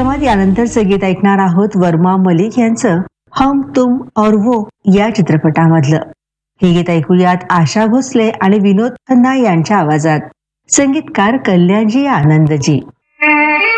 कार्यक्रमात यानंतरचं गीत ऐकणार आहोत वर्मा मलिक यांचं हम तुम और वो या चित्रपटामधलं. हे गीत ऐकूयात आशा भोसले आणि विनोद खन्ना यांच्या आवाजात. संगीतकार कल्याणजी आनंदजी.